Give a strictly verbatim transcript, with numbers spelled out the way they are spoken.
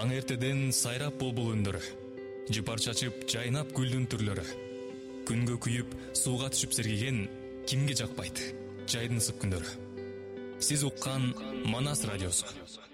Таң эртеден сайрап бұлбұл үндөрү, жыпар чачып жайнап гүлдүн түрлөрү. Күнгө күйүп, сууга түшүп сергеген кимге жакпайт жайдын ысык күндөрү. Сиз уккан Манас радиосу.